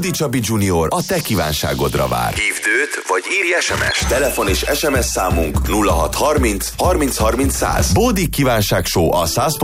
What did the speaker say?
Bódi Csabi Junior a te kívánságodra vár. Hívd őt, vagy írj SMS-t. Telefon és SMS számunk 0630 30 30 100. Bódi Kívánság Show a 100.